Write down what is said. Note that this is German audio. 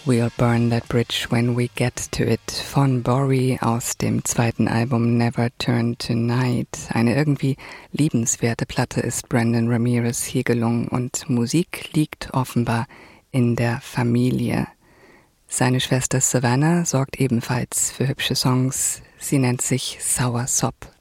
We'll Burn That Bridge When We Get to It von Bory aus dem zweiten Album Never Turn Tonight. Eine irgendwie liebenswerte Platte ist Brandon Ramirez hier gelungen und Musik liegt offenbar in der Familie. Seine Schwester Savannah sorgt ebenfalls für hübsche Songs. Sie nennt sich Sour Sop.